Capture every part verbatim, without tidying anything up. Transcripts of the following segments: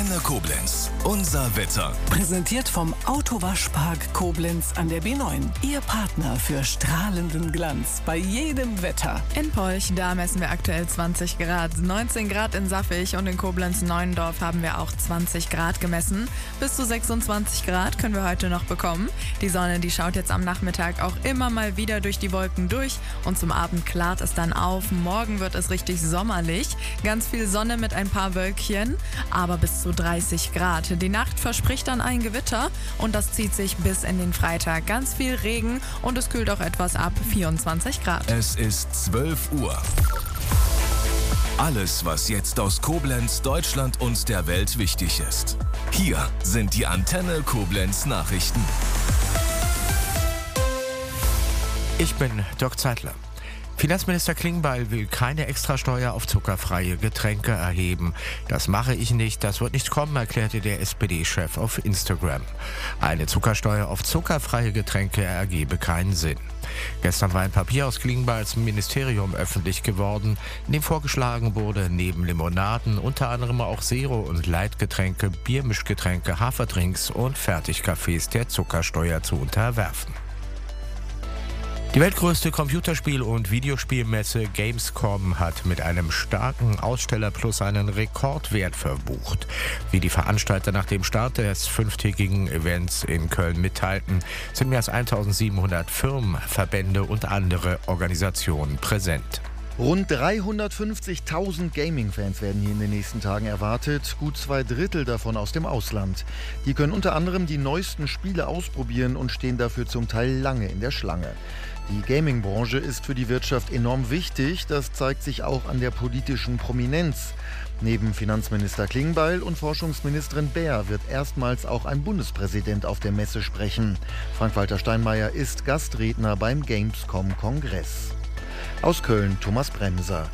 Antenne Koblenz. Unser Wetter. Präsentiert vom Autowaschpark Koblenz an der B neun. Ihr Partner für strahlenden Glanz bei jedem Wetter. In Polch, da messen wir aktuell zwanzig Grad. neunzehn Grad in Saffig und in Koblenz-Neuendorf haben wir auch zwanzig Grad gemessen. Bis zu sechsundzwanzig Grad können wir heute noch bekommen. Die Sonne, die schaut jetzt am Nachmittag auch immer mal wieder durch die Wolken durch und zum Abend klart es dann auf. Morgen wird es richtig sommerlich. Ganz viel Sonne mit ein paar Wölkchen, aber bis zu dreißig Grad. Die Nacht verspricht dann ein Gewitter und das zieht sich bis in den Freitag. Ganz viel Regen und es kühlt auch etwas ab, vierundzwanzig Grad. Es ist zwölf Uhr. Alles, was jetzt aus Koblenz, Deutschland und der Welt wichtig ist. Hier sind die Antenne Koblenz Nachrichten. Ich bin Dirk Zeitler. Finanzminister Klingbeil will keine Extrasteuer auf zuckerfreie Getränke erheben. Das mache ich nicht, das wird nicht kommen, erklärte der S P D-Chef auf Instagram. Eine Zuckersteuer auf zuckerfreie Getränke ergebe keinen Sinn. Gestern war ein Papier aus Klingbeils Ministerium öffentlich geworden, in dem vorgeschlagen wurde, neben Limonaden unter anderem auch Zero- und Leitgetränke, Biermischgetränke, Haferdrinks und Fertigkaffees der Zuckersteuer zu unterwerfen. Die weltgrößte Computerspiel- und Videospielmesse Gamescom hat mit einem starken Ausstellerplus einen Rekordwert verbucht. Wie die Veranstalter nach dem Start des fünftägigen Events in Köln mitteilten, sind mehr als eintausendsiebenhundert Firmen, Verbände und andere Organisationen präsent. Rund dreihundertfünfzigtausend Gaming-Fans werden hier in den nächsten Tagen erwartet, gut zwei Drittel davon aus dem Ausland. Die können unter anderem die neuesten Spiele ausprobieren und stehen dafür zum Teil lange in der Schlange. Die Gaming-Branche ist für die Wirtschaft enorm wichtig, das zeigt sich auch an der politischen Prominenz. Neben Finanzminister Klingbeil und Forschungsministerin Baer wird erstmals auch ein Bundespräsident auf der Messe sprechen. Frank-Walter Steinmeier ist Gastredner beim Gamescom-Kongress. Aus Köln Thomas Bremser.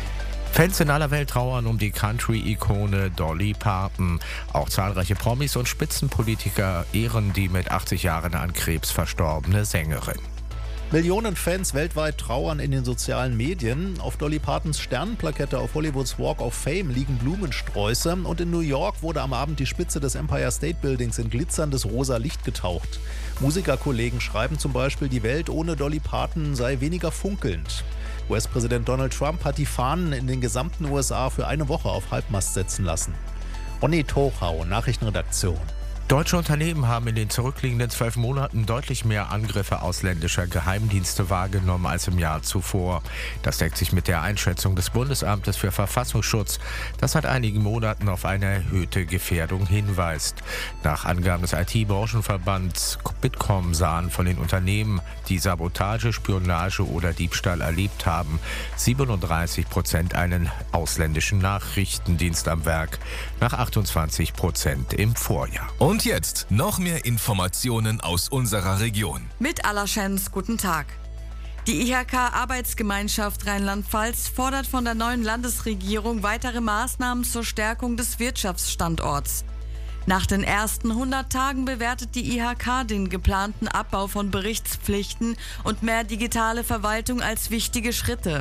Fans in aller Welt trauern um die Country-Ikone Dolly Parton. Auch zahlreiche Promis und Spitzenpolitiker ehren die mit achtzig Jahren an Krebs verstorbene Sängerin. Millionen Fans weltweit trauern in den sozialen Medien. Auf Dolly Partons Sternenplakette auf Hollywoods Walk of Fame liegen Blumensträuße. Und in New York wurde am Abend die Spitze des Empire State Buildings in glitzerndes rosa Licht getaucht. Musikerkollegen schreiben zum Beispiel, die Welt ohne Dolly Parton sei weniger funkelnd. U S-Präsident Donald Trump hat die Fahnen in den gesamten U S A für eine Woche auf Halbmast setzen lassen. Ronny Tochau, Nachrichtenredaktion. Deutsche Unternehmen haben in den zurückliegenden zwölf Monaten deutlich mehr Angriffe ausländischer Geheimdienste wahrgenommen als im Jahr zuvor. Das deckt sich mit der Einschätzung des Bundesamtes für Verfassungsschutz, das seit einigen Monaten auf eine erhöhte Gefährdung hinweist. Nach Angaben des I T-Branchenverbands Bitkom sahen von den Unternehmen, die Sabotage, Spionage oder Diebstahl erlebt haben, siebenunddreißig Prozent einen ausländischen Nachrichtendienst am Werk, nach achtundzwanzig Prozent im Vorjahr. Und jetzt noch mehr Informationen aus unserer Region. Mit Allerschens, guten Tag. Die I H K-Arbeitsgemeinschaft Rheinland-Pfalz fordert von der neuen Landesregierung weitere Maßnahmen zur Stärkung des Wirtschaftsstandorts. Nach den ersten hundert Tagen bewertet die I H K den geplanten Abbau von Berichtspflichten und mehr digitale Verwaltung als wichtige Schritte.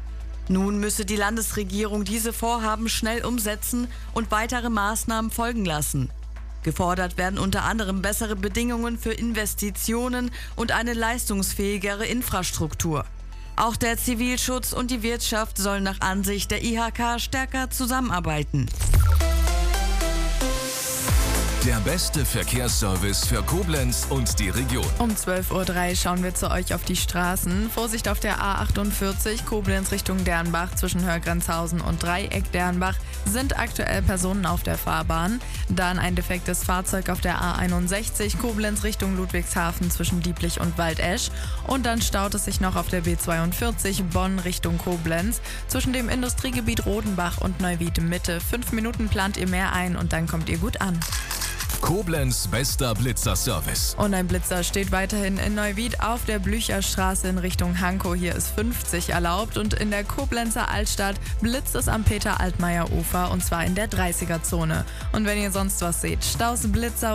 Nun müsse die Landesregierung diese Vorhaben schnell umsetzen und weitere Maßnahmen folgen lassen. Gefordert werden unter anderem bessere Bedingungen für Investitionen und eine leistungsfähigere Infrastruktur. Auch der Zivilschutz und die Wirtschaft sollen nach Ansicht der I H K stärker zusammenarbeiten. Der beste Verkehrsservice für Koblenz und die Region. Um zwölf Uhr drei schauen wir zu euch auf die Straßen. Vorsicht auf der A achtundvierzig, Koblenz Richtung Dernbach zwischen Hörgrenzhausen und Dreieck Dernbach sind aktuell Personen auf der Fahrbahn. Dann ein defektes Fahrzeug auf der A einundsechzig, Koblenz Richtung Ludwigshafen zwischen Dieblich und Waldesch. Und dann staut es sich noch auf der B zweiundvierzig, Bonn Richtung Koblenz zwischen dem Industriegebiet Rodenbach und Neuwied Mitte. Fünf Minuten plant ihr mehr ein und dann kommt ihr gut an. Koblenz bester Blitzerservice. Und ein Blitzer steht weiterhin in Neuwied auf der Blücherstraße in Richtung Hankow. Hier ist fünfzig erlaubt und in der Koblenzer Altstadt blitzt es am Peter-Altmaier-Ufer und zwar in der dreißiger Zone. Und wenn ihr sonst was seht, Staus, Blitzer